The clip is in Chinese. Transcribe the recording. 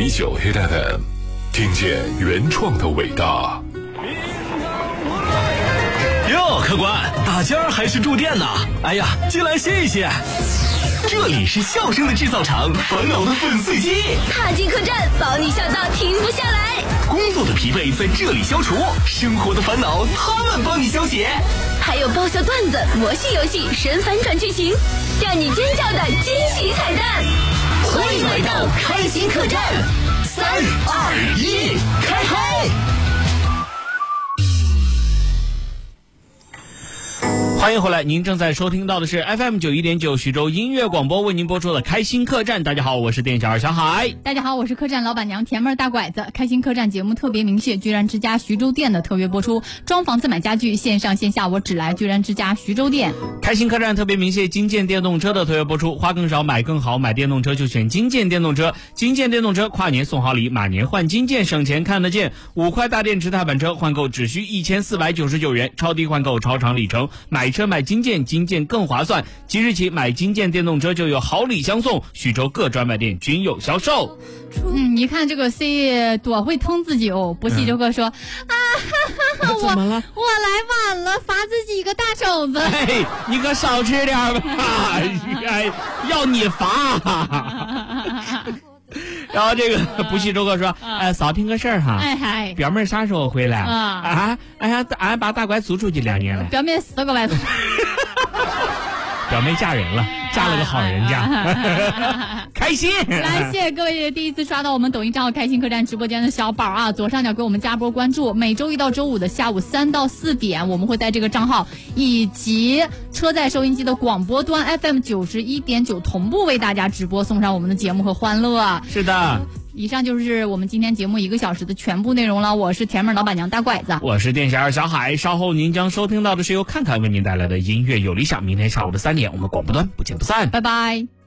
919 Hit FM， 听见原创的伟大。 哟，客官，大家还是住店呢？哎呀，进来歇一歇。这里是笑声的制造厂，烦恼的粉碎机。 踏进客栈，保你笑到停不下来。 工作的疲惫在这里消除，生活的烦恼他们帮你消解。 还有爆笑段子、魔性游戏、神反转剧情，让你尖叫的惊喜彩蛋。 欢迎来到开心客栈，3、2、1，开嗨！ 欢迎回来，您正在收听到的是 FM 91.9徐州音乐广播为您播出的开心客栈。大家好，我是店小二小海。 大家好，我是客栈老板娘甜妹大拐子。开心客栈节目特别鸣谢居然之家徐州店的特约播出，装房子买家具，线上线下我只来居然之家徐州店。 开心客栈特别鸣谢金建电动车的特约播出，花更少买更好，买电动车就选金建电动车。金建电动车跨年送好礼，马年换金建，省钱看得见。5块大电池踏板车换购只需1499元，超低换购超长里程，买车买金建，金建更划算。即日起买金建电动车就有好礼相送，徐州各专卖店均有销售。 一看这个 C 多会疼自己哦，不细就会说怎么了？ 我来晚了，罚自己一个大手子。 哎，你可少吃点吧，哎，要你罚。然后这个不细周哥说，嫂听个事儿哈，表妹啥时候回来俺把大拐租出去2年了， 表妹4个外头。 表妹嫁人了，嫁了个好人家。开心！ 来，谢谢各位第一次刷到我们抖音账号开心客栈直播间的小宝啊，左上角给我们加波关注。每周1到周5的下午3到4点，我们会在这个账号以及车载收音机的广播端 FM 91.9同步为大家直播，送上我们的节目和欢乐。 是的。 以上就是我们今天节目1个小时的全部内容了。我是甜妹老板娘大拐子， 我是店小二小海。稍后您将收听到的是由看看为您带来的音乐有理想。明天下午的3点，我们广播端不见不散。 拜拜。